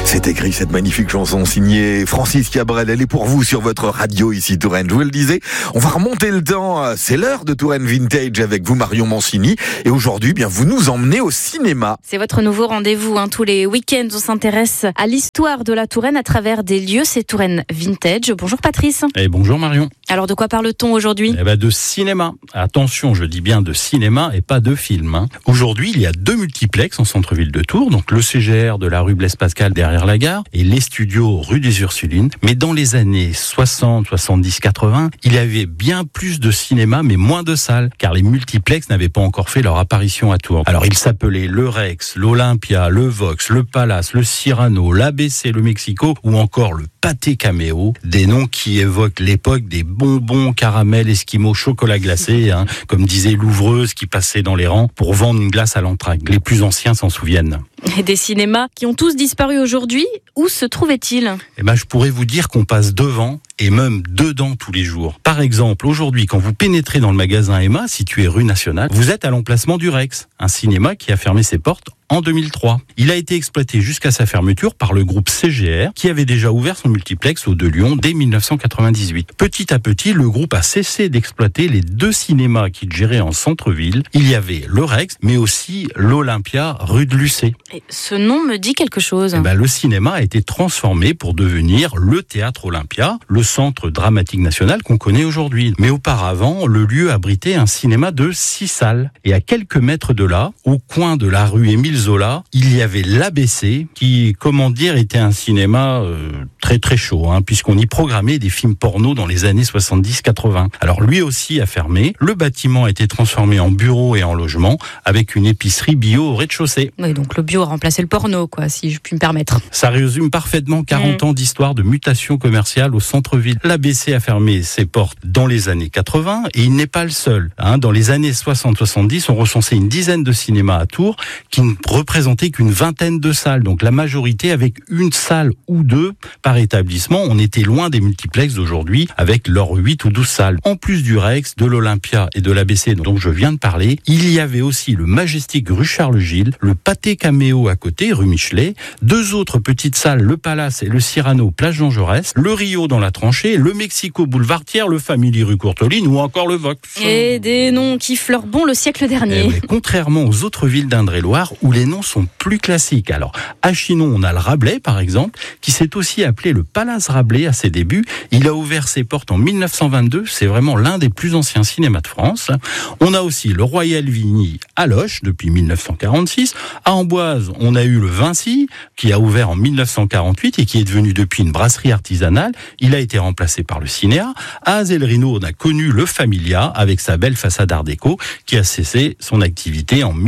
C'est écrit, cette magnifique chanson signée Francis Cabrel. Elle est pour vous sur votre radio ici Touraine. Je vous le disais, on va remonter le temps. C'est l'heure de Touraine Vintage avec vous Marion Mancini. Et aujourd'hui, bien, vous nous emmenez au cinéma. C'est votre nouveau rendez-vous. Tous les week-ends, on s'intéresse à l'histoire de la Touraine à travers des lieux. C'est Touraine Vintage. Bonjour Patrice. Et bonjour Marion. Alors de quoi parle-t-on aujourd'hui ? De cinéma. Attention, je dis bien de cinéma et pas de film. Aujourd'hui, il y a 2 multiplex en centre-ville de Tours. Donc le CGR de la rue Blaise Pascal derrière la gare et les studios rue des Ursulines. Mais dans les années 60, 70, 80, il y avait bien plus de cinéma mais moins de salles car les multiplex n'avaient pas encore fait leur apparition à Tours. Alors ils s'appelaient le Rex, l'Olympia, le Vox, le Palace, le Cyrano, l'ABC, le Mexico ou encore le Pathé Caméo. Des noms qui évoquent l'époque des bonbons, caramels, esquimaux, chocolat glacé, comme disait l'ouvreuse qui passait dans les rangs pour vendre une glace à l'entracte. Les plus anciens s'en souviennent. Et des cinémas qui ont tous disparu aujourd'hui, où se trouvaient-ils ? Je pourrais vous dire qu'on passe devant et même dedans tous les jours. Par exemple, aujourd'hui, quand vous pénétrez dans le magasin Emma, situé rue Nationale, vous êtes à l'emplacement du Rex, un cinéma qui a fermé ses portes en 2003. Il a été exploité jusqu'à sa fermeture par le groupe CGR, qui avait déjà ouvert son multiplex au de Lyon dès 1998. Petit à petit, le groupe a cessé d'exploiter les 2 cinémas qu'il gérait en centre-ville. Il y avait le Rex, mais aussi l'Olympia rue de Lucé. Et ce nom me dit quelque chose. Le cinéma a été transformé pour devenir le Théâtre Olympia, le centre dramatique national qu'on connaît aujourd'hui. Mais auparavant, le lieu abritait un cinéma de 6 salles. Et à quelques mètres de là, au coin de la rue Émile Zola, il y avait l'ABC qui, était un cinéma très très chaud, puisqu'on y programmait des films porno dans les années 70-80. Alors lui aussi a fermé. Le bâtiment a été transformé en bureau et en logement avec une épicerie bio au rez-de-chaussée. Oui, donc le bio a remplacé le porno, si je puis me permettre. Ça résume parfaitement 40 ans d'histoire de mutation commerciale au centre-ville. L'ABC a fermé ses portes dans les années 80 et il n'est pas le seul. Dans les années 60-70, on recensait une dizaine de cinémas à Tours qui ne représentaient qu'une vingtaine de salles. Donc la majorité avec une salle ou 2 par établissement. On était loin des multiplex d'aujourd'hui avec leurs 8 ou 12 salles. En plus du Rex, de l'Olympia et de l'ABC dont je viens de parler, il y avait aussi le Majestic rue Charles-Gilles, le Pathé Caméo à côté, rue Michelet, 2 autres petites salles, le Palace et le Cyrano, place Jean Jaurès, le Rio dans la tranchée, le Mexico boulevard Thiers, le Family rue Courteline ou encore le Vox. Et des noms qui fleurent bon le siècle dernier. Contrairement aux autres villes d'Indre-et-Loire où les noms sont plus classiques. Alors, à Chinon, on a le Rabelais, par exemple, qui s'est aussi appelé le Palace Rabelais à ses débuts. Il a ouvert ses portes en 1922. C'est vraiment l'un des plus anciens cinémas de France. On a aussi le Royal Vigny à Loches depuis 1946. À Amboise, on a eu le Vinci, qui a ouvert en 1948 et qui est devenu depuis une brasserie artisanale. Il a été remplacé par le Cinéa. À Azelrino, on a connu le Familia avec sa belle façade art déco qui a cessé son activité en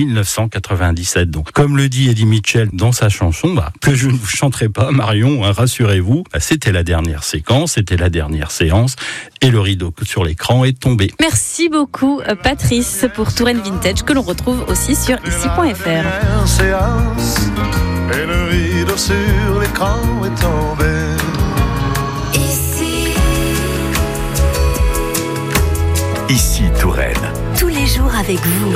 1997. Donc, comme le dit Eddie Mitchell dans sa chanson, que je ne vous chanterai pas, Marion, rassurez-vous, c'était la dernière séquence, c'était la dernière séance et le rideau sur l'écran est tombé. Merci beaucoup Patrice pour Touraine Vintage que l'on retrouve aussi sur ici.fr. Et le rideau sur l'écran est tombé. Ici Touraine. Tous les jours avec vous.